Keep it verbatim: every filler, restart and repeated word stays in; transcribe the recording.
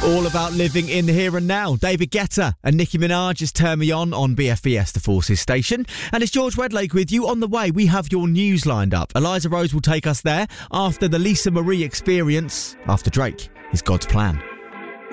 All about living in the here and now. David Guetta and Nicki Minaj's Turn Me On on B F B S, the Forces station. And it's George Wedlake with you. On the way, we have your news lined up. Eliza Rose will take us there after the Lisa Marie Experience, after Drake is God's Plan.